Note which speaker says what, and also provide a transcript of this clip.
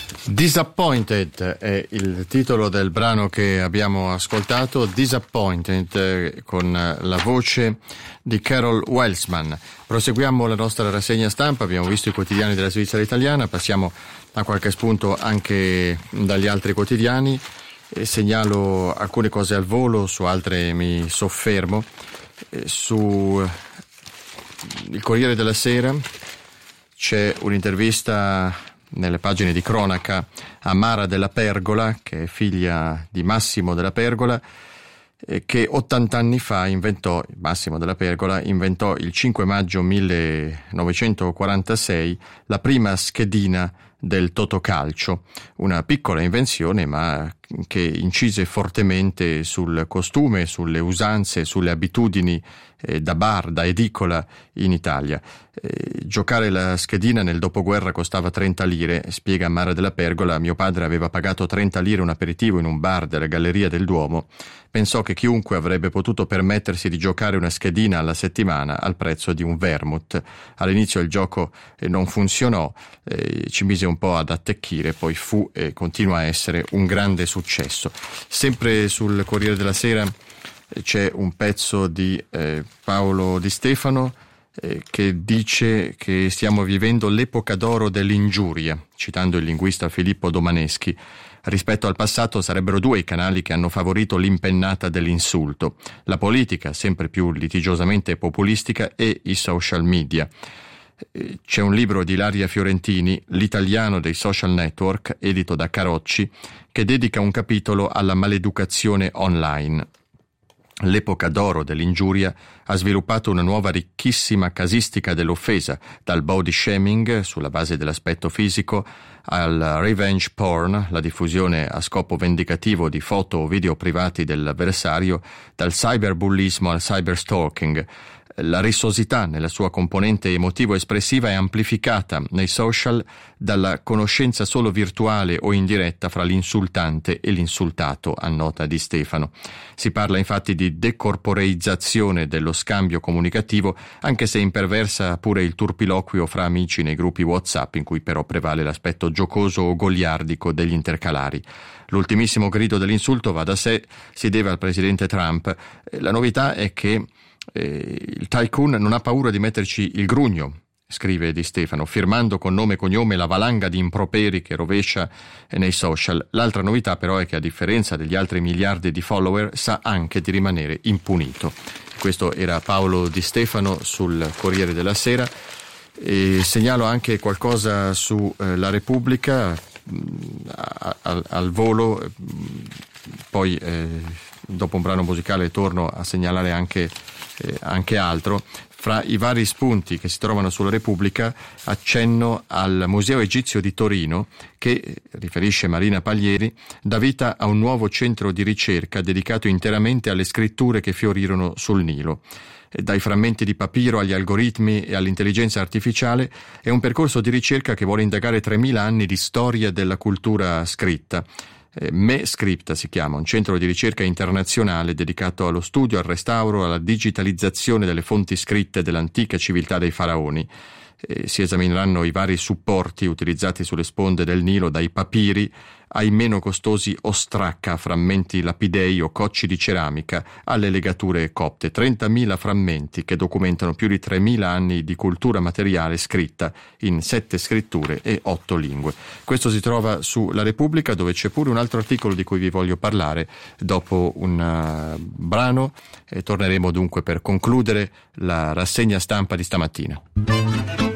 Speaker 1: Disappointed è il titolo del brano che abbiamo ascoltato, Disappointed, con la voce di Carol Welsman. Proseguiamo la nostra rassegna stampa, abbiamo visto i quotidiani della Svizzera italiana, passiamo a qualche spunto anche dagli altri quotidiani e segnalo alcune cose al volo, su altre mi soffermo. Su il Corriere della Sera c'è un'intervista nelle pagine di cronaca a Mara della Pergola, che è figlia di Massimo della Pergola, che 80 anni fa Massimo della Pergola inventò il 5 maggio 1946 la prima schedina del Totocalcio, una piccola invenzione ma che incise fortemente sul costume, sulle usanze, sulle abitudini da bar, da edicola in Italia. Giocare la schedina nel dopoguerra costava 30 lire, spiega Mara della Pergola. Mio padre aveva pagato 30 lire un aperitivo in un bar della Galleria del Duomo. Pensò che chiunque avrebbe potuto permettersi di giocare una schedina alla settimana al prezzo di un vermouth. All'inizio il gioco non funzionò, ci mise un po' ad attecchire, poi fu e continua a essere un grande successo. Sempre sul Corriere della Sera c'è un pezzo di Paolo Di Stefano che dice che stiamo vivendo l'epoca d'oro dell'ingiuria, citando il linguista Filippo Domaneschi. Rispetto al passato sarebbero due i canali che hanno favorito l'impennata dell'insulto: la politica, sempre più litigiosamente populistica, e i social media. C'è un libro di Ilaria Fiorentini, L'italiano dei social network, edito da Carocci, che dedica un capitolo alla maleducazione online. L'epoca d'oro dell'ingiuria ha sviluppato una nuova ricchissima casistica dell'offesa, dal body shaming sulla base dell'aspetto fisico al revenge porn, la diffusione a scopo vendicativo di foto o video privati dell'avversario, dal cyberbullismo al cyberstalking. La rissosità nella sua componente emotivo-espressiva è amplificata nei social dalla conoscenza solo virtuale o indiretta fra l'insultante e l'insultato, annota Di Stefano. Si parla infatti di decorporeizzazione dello scambio comunicativo, anche se imperversa pure il turpiloquio fra amici nei gruppi WhatsApp, in cui però prevale l'aspetto giocoso o goliardico degli intercalari. L'ultimissimo grido dell'insulto, va da sé, si deve al presidente Trump. La novità è che il tycoon non ha paura di metterci il grugno, scrive Di Stefano, firmando con nome e cognome la valanga di improperi che rovescia nei social. L'altra novità però è che, a differenza degli altri miliardi di follower, sa anche di rimanere impunito. Questo era Paolo Di Stefano sul Corriere della Sera. E segnalo anche qualcosa su La Repubblica al volo, poi dopo un brano musicale torno a segnalare anche altro. Fra i vari spunti che si trovano sulla Repubblica accenno al Museo Egizio di Torino che, riferisce Marina Paglieri, dà vita a un nuovo centro di ricerca dedicato interamente alle scritture che fiorirono sul Nilo. Dai frammenti di papiro agli algoritmi e all'intelligenza artificiale, è un percorso di ricerca che vuole indagare 3000 anni di storia della cultura scritta. Me Scripta si chiama, un centro di ricerca internazionale dedicato allo studio, al restauro, alla digitalizzazione delle fonti scritte dell'antica civiltà dei faraoni. Si esamineranno i vari supporti utilizzati sulle sponde del Nilo, dai papiri ai meno costosi ostracca, frammenti lapidei o cocci di ceramica, alle legature copte. 30.000 frammenti che documentano più di 3.000 anni di cultura materiale scritta in 7 scritture e 8 lingue. Questo si trova su La Repubblica, dove c'è pure un altro articolo di cui vi voglio parlare dopo un brano. Torneremo dunque per concludere la rassegna stampa di stamattina.